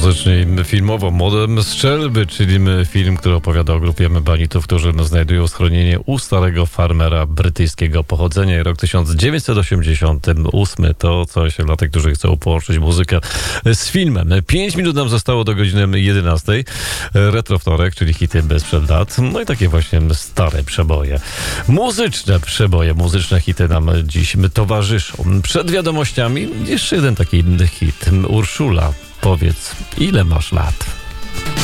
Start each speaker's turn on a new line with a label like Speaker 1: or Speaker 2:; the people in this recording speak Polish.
Speaker 1: muzycznie i filmowo Modem Strzelby, czyli film, który opowiada o grupie banitów, którzy znajdują schronienie u starego farmera brytyjskiego pochodzenia. Rok 1988 to coś dla tych, którzy chcą połączyć muzykę z filmem. 5 minut nam zostało do godziny 11. Retro Wtorek, czyli hity sprzed lat. No i takie właśnie stare przeboje. Muzyczne przeboje, muzyczne hity nam dziś towarzyszą. Przed wiadomościami jeszcze jeden taki hit. Urszula, powiedz, ile masz lat?